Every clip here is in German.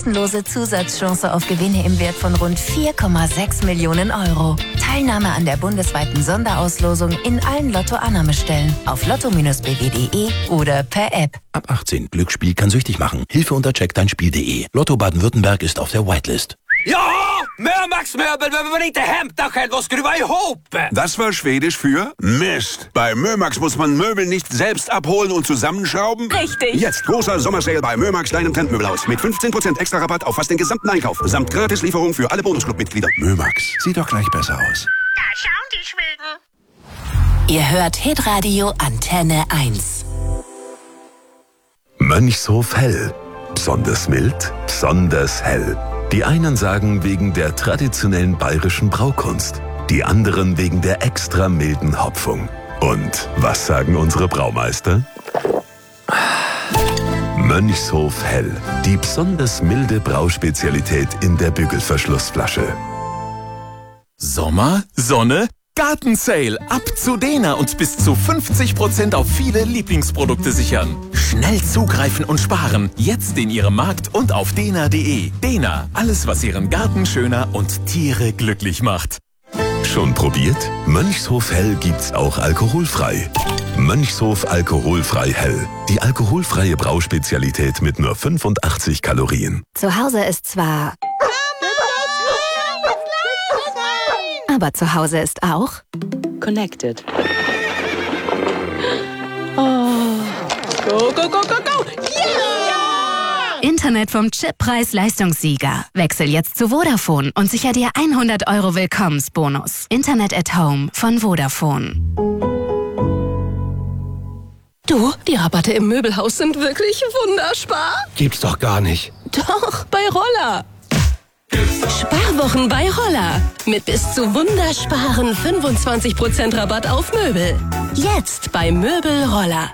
kostenlose Zusatzchance auf Gewinne im Wert von rund 4,6 Millionen Euro. Teilnahme an der bundesweiten Sonderauslosung in allen Lotto-Annahmestellen auf lotto-bw.de oder per App. Ab 18. Glücksspiel kann süchtig machen. Hilfe unter checkdeinspiel.de. Lotto Baden-Württemberg ist auf der Whitelist. Ja, Mömax-Möbel, wenn wir nicht hemta was skruva ihop. Das war Schwedisch für Mist. Bei Mömax muss man Möbel nicht selbst abholen und zusammenschrauben. Richtig. Jetzt großer Sommersale bei Mömax, deinem Trendmöbelhaus. Mit 15% extra Rabatt auf fast den gesamten Einkauf. Samt Gratislieferung für alle Bonusclub-Mitglieder. Mömax, sieht doch gleich besser aus. Da schauen die Schweden. Ihr hört Hitradio Antenne 1. Mönchshof Hell. Besonders mild, besonders hell. Die einen sagen wegen der traditionellen bayerischen Braukunst, die anderen wegen der extra milden Hopfung. Und was sagen unsere Braumeister? Mönchshof Hell, die besonders milde Brauspezialität in der Bügelverschlussflasche. Sommer, Sonne, Gartensale. Ab zu Dena und bis zu 50% auf viele Lieblingsprodukte sichern. Schnell zugreifen und sparen. Jetzt in Ihrem Markt und auf dena.de. Dena, alles was Ihren Garten schöner und Tiere glücklich macht. Schon probiert? Mönchshof Hell gibt's auch alkoholfrei. Mönchshof Alkoholfrei Hell. Die alkoholfreie Brauspezialität mit nur 85 Kalorien. Zu Hause ist zwar... Aber zu Hause ist auch... Connected. Oh. Go, go, go, go, go! Yeah! Internet vom Chippreis-Leistungssieger. Wechsel jetzt zu Vodafone und sicher dir 100 € Willkommensbonus. Internet at Home von Vodafone. Du, die Rabatte im Möbelhaus sind wirklich wunderbar. Gibt's doch gar nicht. Doch, bei Roller. Sparwochen bei Roller. Mit bis zu wundersparen 25% Rabatt auf Möbel. Jetzt bei Möbel Roller.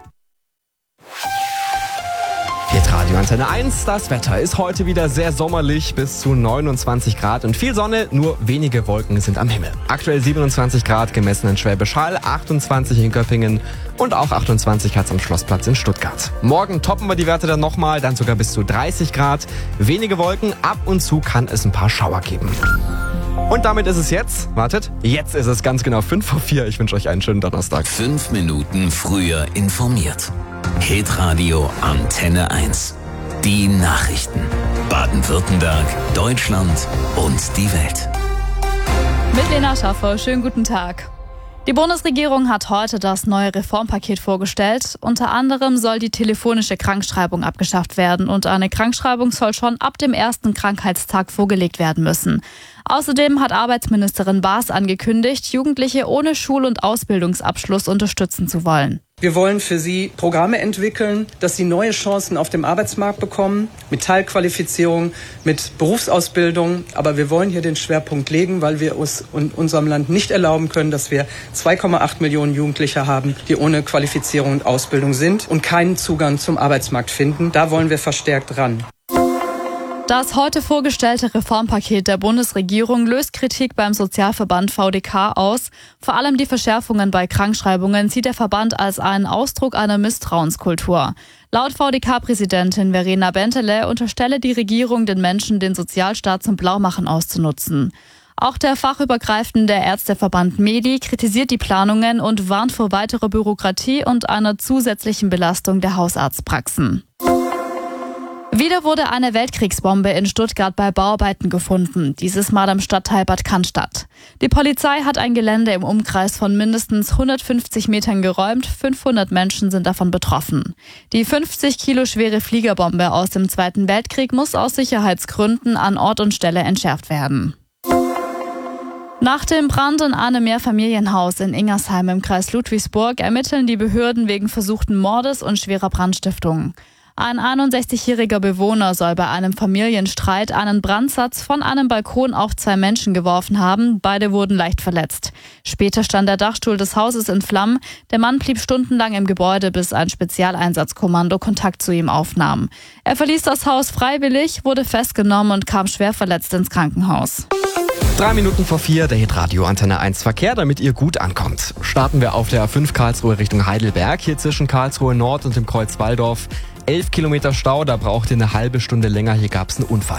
Hitradio Antenne 1, das Wetter ist heute wieder sehr sommerlich, bis zu 29 Grad und viel Sonne, nur wenige Wolken sind am Himmel. Aktuell 27 Grad gemessen in Schwäbisch Hall, 28 in Göppingen und auch 28 hat's am Schlossplatz in Stuttgart. Morgen toppen wir die Werte dann nochmal, dann sogar bis zu 30 Grad, wenige Wolken, ab und zu kann es ein paar Schauer geben. Und damit ist es jetzt, jetzt ist es ganz genau 5:04. Ich wünsche euch einen schönen Donnerstag. 5 Minuten früher informiert. Hitradio Antenne 1. Die Nachrichten. Baden-Württemberg, Deutschland und die Welt. Mit Lena Schaffer, schönen guten Tag. Die Bundesregierung hat heute das neue Reformpaket vorgestellt. Unter anderem soll die telefonische Krankschreibung abgeschafft werden und eine Krankschreibung soll schon ab dem ersten Krankheitstag vorgelegt werden müssen. Außerdem hat Arbeitsministerin Baas angekündigt, Jugendliche ohne Schul- und Ausbildungsabschluss unterstützen zu wollen. Wir wollen für sie Programme entwickeln, dass sie neue Chancen auf dem Arbeitsmarkt bekommen, mit Teilqualifizierung, mit Berufsausbildung. Aber wir wollen hier den Schwerpunkt legen, weil wir uns in unserem Land nicht erlauben können, dass wir 2,8 Millionen Jugendliche haben, die ohne Qualifizierung und Ausbildung sind und keinen Zugang zum Arbeitsmarkt finden. Da wollen wir verstärkt ran. Das heute vorgestellte Reformpaket der Bundesregierung löst Kritik beim Sozialverband VDK aus. Vor allem die Verschärfungen bei Krankschreibungen sieht der Verband als einen Ausdruck einer Misstrauenskultur. Laut VDK-Präsidentin Verena Bentele unterstelle die Regierung den Menschen, den Sozialstaat zum Blaumachen auszunutzen. Auch der fachübergreifende Ärzteverband MEDI kritisiert die Planungen und warnt vor weiterer Bürokratie und einer zusätzlichen Belastung der Hausarztpraxen. Wieder wurde eine Weltkriegsbombe in Stuttgart bei Bauarbeiten gefunden, dieses Mal am Stadtteil Bad Cannstatt. Die Polizei hat ein Gelände im Umkreis von mindestens 150 Metern geräumt, 500 Menschen sind davon betroffen. Die 50 Kilo schwere Fliegerbombe aus dem Zweiten Weltkrieg muss aus Sicherheitsgründen an Ort und Stelle entschärft werden. Nach dem Brand in einem Mehrfamilienhaus in Ingersheim im Kreis Ludwigsburg ermitteln die Behörden wegen versuchten Mordes und schwerer Brandstiftung. Ein 61-jähriger Bewohner soll bei einem Familienstreit einen Brandsatz von einem Balkon auf 2 Menschen geworfen haben. Beide wurden leicht verletzt. Später stand der Dachstuhl des Hauses in Flammen. Der Mann blieb stundenlang im Gebäude, bis ein Spezialeinsatzkommando Kontakt zu ihm aufnahm. Er verließ das Haus freiwillig, wurde festgenommen und kam schwer verletzt ins Krankenhaus. 3:04, der Hitradio Antenne 1 Verkehr, damit ihr gut ankommt. Starten wir auf der A5 Karlsruhe Richtung Heidelberg, hier zwischen Karlsruhe Nord und dem Kreuz Walldorf. 11 Kilometer Stau, da braucht ihr eine halbe Stunde länger, hier gab es einen Unfall.